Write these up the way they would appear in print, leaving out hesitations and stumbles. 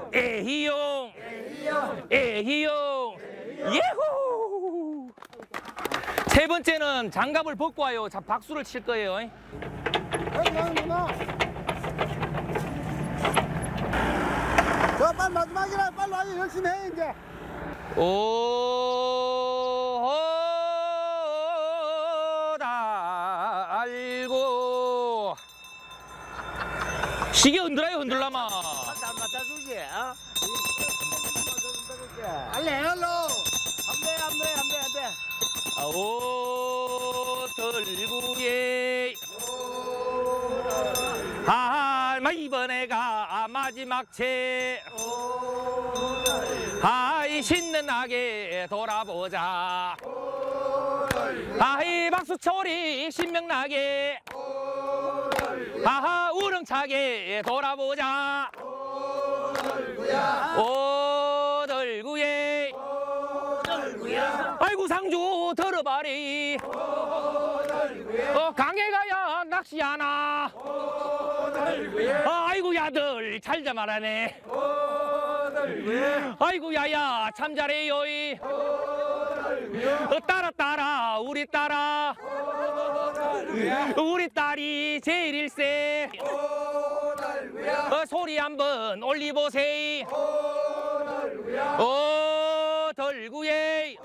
에히용 에히용 예후. 세 번째는 장갑을 벗고 와요. 자, 박수를 칠 거예요. 자, 빨리 마지막이라 빨리 와요. 열심히 해 이제. 오 달고 시계 흔들어요. 흔들라마. 안 맞춰주지. 빨리 해 얼른. 안돼. 오 들구예 이번에가 마지막 채 신나게 돌아보자. 박수소리 신명나게 우렁차게 돌아보자. 오 들구예 아이고 상주 들어봐리. 강에 가야 낚시하나. 아이고 야들 잘 잡아라네. 아이고 야야 참 잘해요. 따라 우리 따라 우리 딸이 제일일세. 소리 한번 올리보세요. 오 덜구예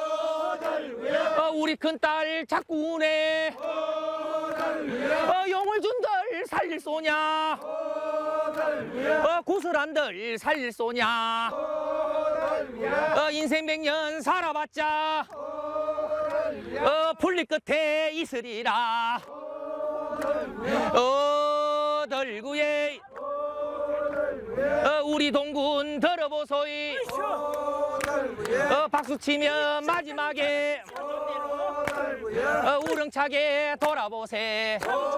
우리 큰딸 자꾸 우네. 용을 준들 살릴 쏘냐. 고슬한들 살릴 쏘냐. 인생 100년 살아봤자 풀리 끝에 있으리라. 덜구예 우리 동군 들어보소이. 박수 치면 마지막에 우렁차게 돌아보세.